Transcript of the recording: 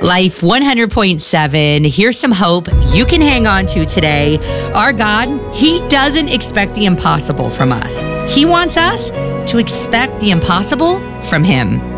Life 100.7. Here's some hope you can hang on to today. Our God, He doesn't expect the impossible from us. He wants us to expect the impossible from Him.